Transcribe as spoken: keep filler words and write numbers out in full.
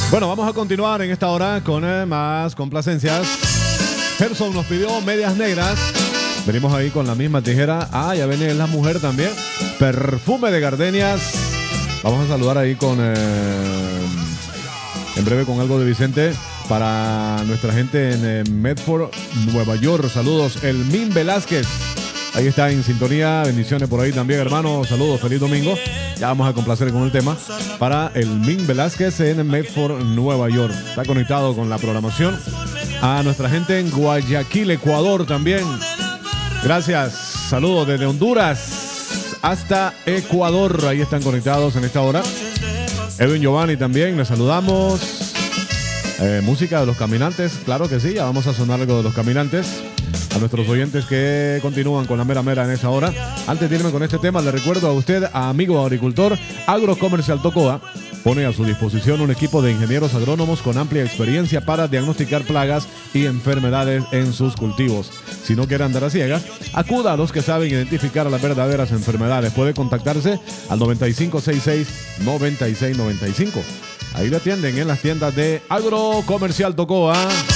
Bueno, vamos a continuar en esta hora con eh, más complacencias. Gerson nos pidió medias negras. Venimos ahí con la misma tijera. Ah, ya viene la mujer también. Perfume de gardenias. Vamos a saludar ahí con... Eh, en breve con algo de Vicente. Para nuestra gente en eh, Medford, Nueva York. Saludos, el Min Velázquez. Ahí está en sintonía. Bendiciones por ahí también, hermano. Saludos, feliz domingo. Ya vamos a complacer con el tema. Para el Min Velázquez en Medford, Nueva York. Está conectado con la programación. A nuestra gente en Guayaquil, Ecuador también. Gracias. Saludos desde Honduras hasta Ecuador. Ahí están conectados en esta hora. Edwin Giovanni también. Les saludamos. Eh, música de Los Caminantes. Claro que sí. Ya vamos a sonar algo de Los Caminantes. A nuestros oyentes que continúan con la mera mera en esa hora. Antes de irme con este tema, le recuerdo a usted, a amigo agricultor, Agrocomercial Tocoa pone a su disposición un equipo de ingenieros agrónomos con amplia experiencia para diagnosticar plagas y enfermedades en sus cultivos. Si no quiere andar a ciegas, acuda a los que saben identificar las verdaderas enfermedades. Puede contactarse al noventa y cinco sesenta y seis, noventa y seis noventa y cinco. Ahí le atienden en las tiendas de Agrocomercial Tocoa.